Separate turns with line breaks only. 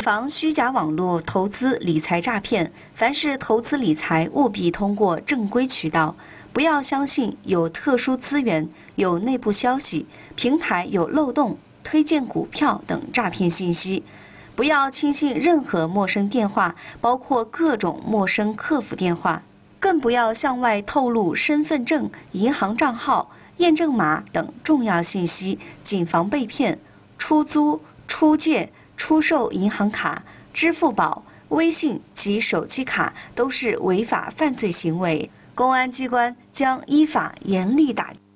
防虚假网络投资理财诈骗，凡是投资理财务必通过正规渠道，不要相信有特殊资源、有内部消息、平台有漏洞、推荐股票等诈骗信息。不要轻信任何陌生电话，包括各种陌生客服电话，更不要向外透露身份证、银行账号、验证码等重要信息，谨防被骗。出租、出借、出售银行卡、支付宝、微信及手机卡都是违法犯罪行为，公安机关将依法严厉打击。